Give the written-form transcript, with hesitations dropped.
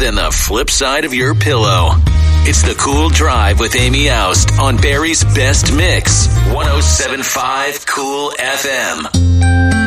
than the flip side of your pillow. It's The Cool Drive with Amy Oust on Barrie's Best Mix, 107.5 Cool FM.